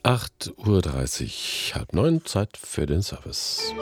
8:30 Uhr, 8:30, Zeit für den Service.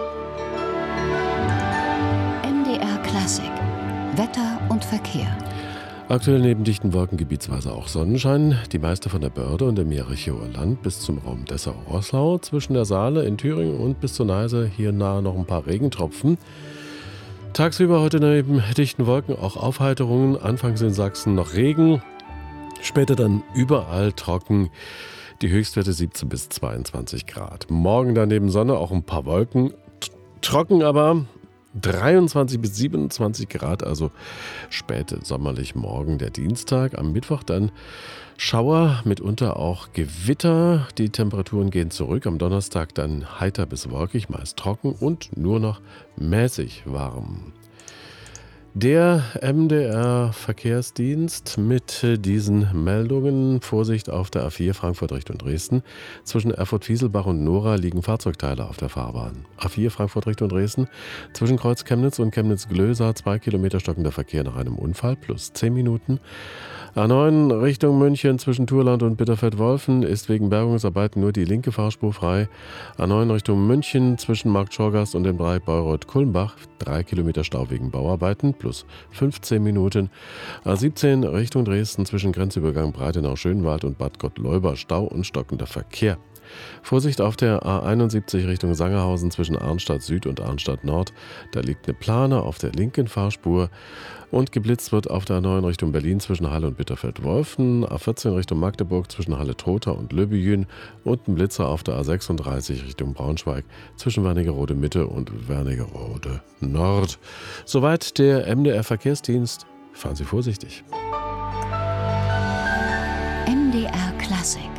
MDR Klassik, Wetter und Verkehr. Aktuell neben dichten Wolken gebietsweise auch Sonnenschein. Die meiste von der Börde und dem Jerichoer Land bis zum Raum Dessau-Roßlau. Zwischen der Saale in Thüringen und bis zur Neiße hier nahe noch ein paar Regentropfen. Tagsüber heute neben dichten Wolken auch Aufheiterungen. Anfangs in Sachsen noch Regen. Später dann überall trocken. Die Höchstwerte 17 bis 22 Grad. Morgen daneben Sonne, auch ein paar Wolken. Trocken aber 23 bis 27 Grad, also spät sommerlich morgen der Dienstag. Am Mittwoch dann Schauer, mitunter auch Gewitter. Die Temperaturen gehen zurück. Am Donnerstag dann heiter bis wolkig, meist trocken und nur noch mäßig warm. Der MDR-Verkehrsdienst mit diesen Meldungen. Vorsicht auf der A4 Frankfurt Richtung Dresden. Zwischen Erfurt-Fieselbach und Nora liegen Fahrzeugteile auf der Fahrbahn. A4 Frankfurt Richtung Dresden. Zwischen Kreuz Chemnitz und Chemnitz-Glösa 2 Kilometer stockender Verkehr nach einem Unfall plus 10 Minuten. A9 Richtung München zwischen Thurland und Bitterfeld-Wolfen ist wegen Bergungsarbeiten nur die linke Fahrspur frei. A9 Richtung München zwischen Markt Schorgast und dem Dreieck Bayreuth-Kulmbach 3 Kilometer Stau wegen Bauarbeiten plus 15 Minuten. A17 Richtung Dresden zwischen Grenzübergang Breitenau-Schönwald und Bad Gottleuba Stau und stockender Verkehr. Vorsicht auf der A71 Richtung Sangerhausen zwischen Arnstadt Süd und Arnstadt Nord. Da liegt eine Plane auf der linken Fahrspur und geblitzt wird auf der A9 Richtung Berlin zwischen Halle und Bitterfeld-Wolfen. A14 Richtung Magdeburg zwischen Halle-Trotha und Löbejün und ein Blitzer auf der A36 Richtung Braunschweig zwischen Wernigerode Mitte und Wernigerode Nord. Soweit der MDR Verkehrsdienst. Fahren Sie vorsichtig. MDR Klassik.